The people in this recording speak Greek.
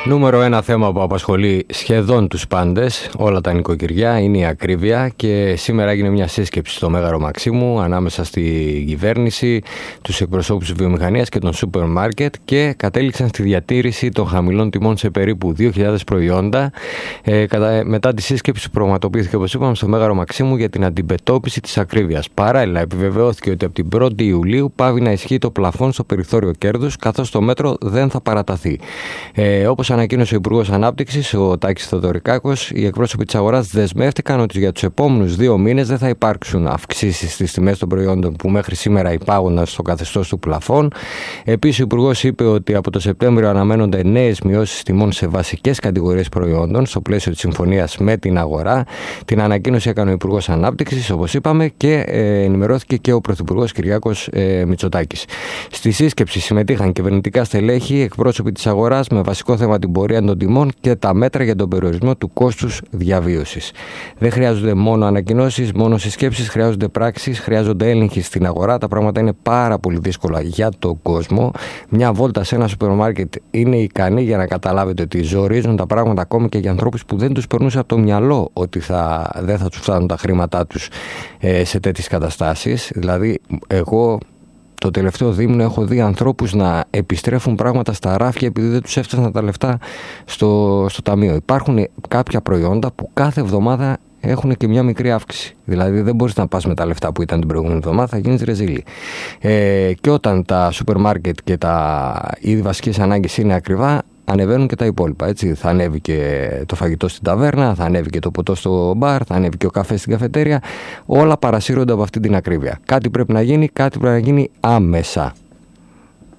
Νούμερο ένα θέμα που απασχολεί σχεδόν τους πάντες, όλα τα νοικοκυριά, είναι η ακρίβεια και σήμερα έγινε μια σύσκεψη στο Μέγαρο Μαξίμου ανάμεσα στη κυβέρνηση, τους εκπροσώπους της βιομηχανίας και των σούπερ μάρκετ και κατέληξαν στη διατήρηση των χαμηλών τιμών σε περίπου 2.000 προϊόντα μετά τη σύσκεψη που πραγματοποιήθηκε, όπως είπαμε, στο Μέγαρο Μαξίμου για την αντιμετώπιση της ακρίβειας. Παράλληλα, επιβεβαιώθηκε ότι από την 1η Ιουλίου πάβει να ισχύει το πλαφόν στο περιθώριο κέρδους, καθώς το μέτρο δεν θα παραταθεί. Όπως ανακοίνωσε ο Υπουργός Ανάπτυξης, ο Τάκης Θεοδωρικάκος, οι εκπρόσωποι της αγοράς δεσμεύτηκαν ότι για τους επόμενους 2 μήνες δεν θα υπάρξουν αυξήσεις στις τιμές των προϊόντων που μέχρι σήμερα υπάγονταν στο καθεστώς του πλαφόν. Επίσης, ο Υπουργός είπε ότι από το Σεπτέμβριο αναμένονται νέες μειώσεις τιμών σε βασικές κατηγορίες προϊόντων στο πλαίσιο της συμφωνίας με την αγορά. Την ανακοίνωση έκανε ο Υπουργός Ανάπτυξης, όπως είπαμε, και ενημερώθηκε και ο Πρωθυπουργός Κυριάκος Μητσοτάκης. Στη σύσκεψη συμμετείχαν κυβερνητικά στελέχη, εκπρόσωποι της αγοράς με βασικό θέμα την πορεία των τιμών και τα μέτρα για τον περιορισμό του κόστους διαβίωσης. Δεν χρειάζονται μόνο ανακοινώσεις, μόνο συσκέψεις, χρειάζονται πράξεις, χρειάζονται έλεγχοι στην αγορά. Τα πράγματα είναι πάρα πολύ δύσκολα για τον κόσμο. Μια βόλτα σε ένα σούπερ μάρκετ είναι ικανή για να καταλάβετε ότι ζορίζουν τα πράγματα ακόμη και για ανθρώπους που δεν τους περνούσε από το μυαλό ότι δεν θα τους φτάνουν τα χρήματά τους σε τέτοιες καταστάσεις. Δηλαδή, εγώ το τελευταίο δίμηνο έχω δει ανθρώπους να επιστρέφουν πράγματα στα ράφια επειδή δεν τους έφτασαν τα λεφτά στο ταμείο. Υπάρχουν κάποια προϊόντα που κάθε εβδομάδα έχουν και μια μικρή αύξηση. Δηλαδή δεν μπορείς να πας με τα λεφτά που ήταν την προηγούμενη εβδομάδα, θα γίνεις ρεζίλη. Και όταν τα σούπερ μάρκετ και τα είδη βασικής ανάγκης είναι ακριβά, ανεβαίνουν και τα υπόλοιπα. Έτσι. Θα ανέβει και το φαγητό στην ταβέρνα, θα ανέβει και το ποτό στο μπαρ, θα ανέβει και ο καφέ στην καφετέρια. Όλα παρασύρονται από αυτή την ακρίβεια. Κάτι πρέπει να γίνει, κάτι πρέπει να γίνει άμεσα.